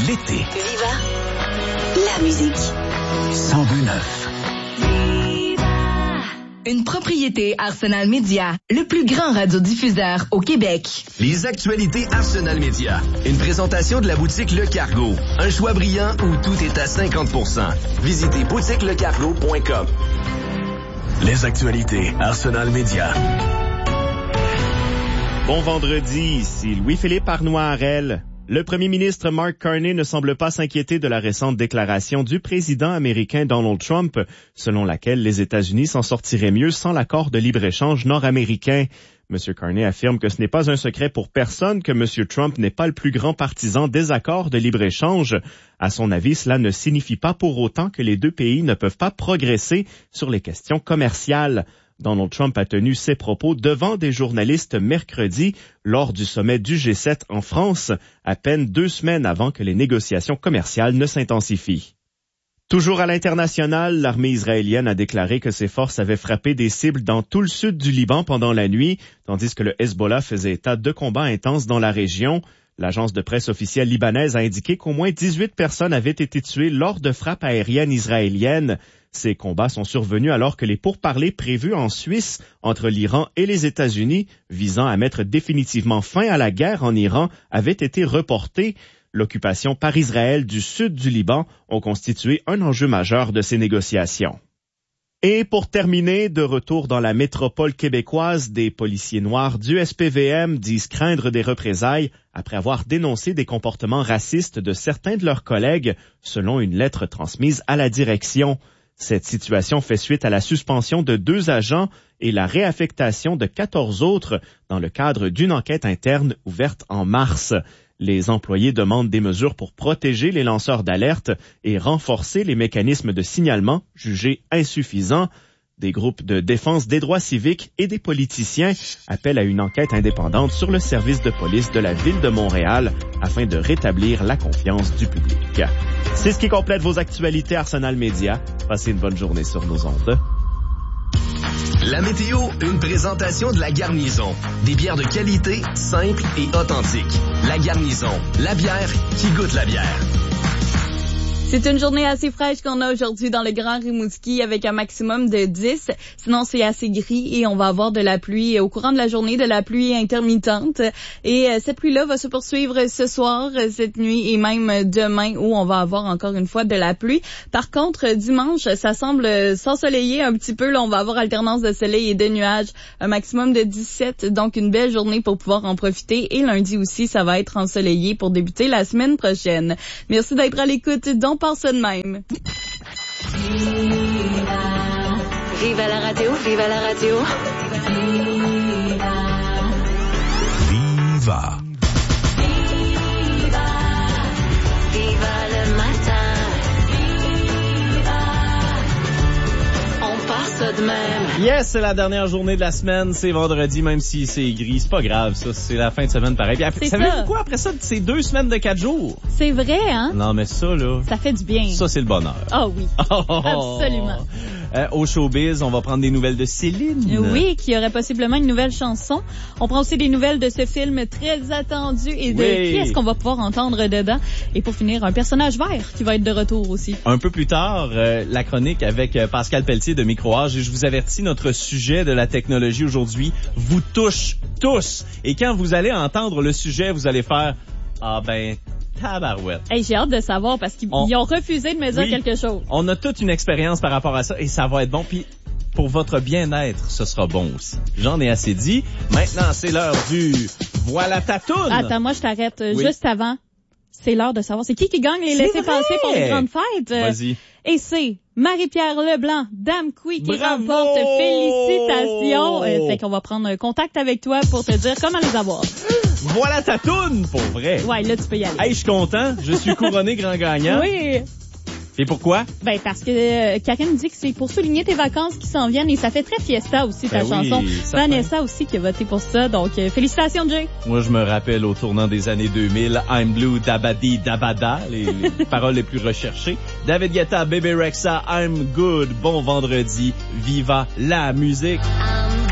l'été. Viva la musique. 102.9. Une propriété Arsenal Média, le plus grand radiodiffuseur au Québec. Les actualités Arsenal Média. Une présentation de la boutique Le Cargo. Un choix brillant où tout est à 50%. Visitez boutiquelecargo.com. Les actualités Arsenal Média. Bon vendredi, ici Louis-Philippe Arnois-Harel. Le premier ministre Mark Carney ne semble pas s'inquiéter de la récente déclaration du président américain Donald Trump, selon laquelle les États-Unis s'en sortiraient mieux sans l'accord de libre-échange nord-américain. M. Carney affirme que ce n'est pas un secret pour personne que M. Trump n'est pas le plus grand partisan des accords de libre-échange. À son avis, cela ne signifie pas pour autant que les deux pays ne peuvent pas progresser sur les questions commerciales. Donald Trump a tenu ses propos devant des journalistes mercredi lors du sommet du G7 en France, à peine 2 semaines avant que les négociations commerciales ne s'intensifient. Toujours à l'international, l'armée israélienne a déclaré que ses forces avaient frappé des cibles dans tout le sud du Liban pendant la nuit, tandis que le Hezbollah faisait état de combats intenses dans la région. L'agence de presse officielle libanaise a indiqué qu'au moins 18 personnes avaient été tuées lors de frappes aériennes israéliennes. Ces combats sont survenus alors que les pourparlers prévus en Suisse entre l'Iran et les États-Unis, visant à mettre définitivement fin à la guerre en Iran, avaient été reportés. L'occupation par Israël du sud du Liban ont constitué un enjeu majeur de ces négociations. Et pour terminer, de retour dans la métropole québécoise, des policiers noirs du SPVM disent craindre des représailles après avoir dénoncé des comportements racistes de certains de leurs collègues, selon une lettre transmise à la direction. Cette situation fait suite à la suspension de 2 agents et la réaffectation de 14 autres dans le cadre d'une enquête interne ouverte en mars. Les employés demandent des mesures pour protéger les lanceurs d'alerte et renforcer les mécanismes de signalement jugés insuffisants. Des groupes de défense des droits civiques et des politiciens appellent à une enquête indépendante sur le service de police de la Ville de Montréal afin de rétablir la confiance du public. C'est ce qui complète vos actualités Arsenal Média. Passez une bonne journée sur nos ondes. La météo, une présentation de La Garnison. Des bières de qualité, simples et authentiques. La Garnison, la bière qui goûte la bière. C'est une journée assez fraîche qu'on a aujourd'hui dans le Grand Rimouski avec un maximum de 10. Sinon, c'est assez gris et on va avoir de la pluie au courant de la journée, de la pluie intermittente. Et cette pluie-là va se poursuivre ce soir, cette nuit et même demain où on va avoir encore une fois de la pluie. Par contre, dimanche, ça semble s'ensoleiller un petit peu. Là, on va avoir alternance de soleil et de nuages. Un maximum de 17, donc une belle journée pour pouvoir en profiter. Et lundi aussi, ça va être ensoleillé pour débuter la semaine prochaine. Merci d'être à l'écoute. Donc, pense de même. Viva la radio, viva la radio. Viva. Viva le matin. On passe ça de même. Yes, c'est la dernière journée de la semaine, c'est vendredi, même si c'est gris, c'est pas grave, ça, c'est la fin de semaine pareil. Puis après, savez-vous quoi, après ça, c'est 2 semaines de 4 jours? C'est vrai, hein? Non, mais ça, là... Ça fait du bien. Ça, c'est le bonheur. Ah oui, absolument. Au showbiz, on va prendre des nouvelles de Céline. Oui, qui aurait possiblement une nouvelle chanson. On prend aussi des nouvelles de ce film très attendu et de qui est-ce qu'on va pouvoir entendre dedans. Et pour finir, un personnage vert qui va être de retour aussi. Un peu plus tard, la chronique avec Pascal Pelletier de Microage. Et je vous avertis, notre sujet de la technologie aujourd'hui vous touche tous. Et quand vous allez entendre le sujet, vous allez faire « Ah ben... » tabarouette. Hey, j'ai hâte de savoir parce qu'ils ont refusé de me dire quelque chose. On a toute une expérience par rapport à ça et ça va être bon. Puis pour votre bien-être, ce sera bon aussi. J'en ai assez dit. Maintenant, c'est l'heure du Voilà ta toune. Attends, moi je t'arrête juste avant. C'est l'heure de savoir c'est qui gagne les laissez-passer pour les grandes fêtes. Vas-y. Et c'est Marie-Pierre Leblanc, Dame Couy, qui remporte. Félicitations. Fait qu'on va prendre contact avec toi pour te dire comment les avoir. Voilà ta toune, pour vrai. Ouais, là, tu peux y aller. Hey, je suis content. Je suis couronné grand gagnant. Oui. Et pourquoi? Ben, parce que Karine dit que c'est pour souligner tes vacances qui s'en viennent et ça fait très fiesta aussi, ta chanson. Vanessa aussi qui a voté pour ça. Donc, félicitations, Jay. Moi, je me rappelle au tournant des années 2000, I'm Blue, Dabadi, Dabada, les paroles les plus recherchées. David Guetta, Bébé Rexha, I'm Good. Bon vendredi. Viva la musique.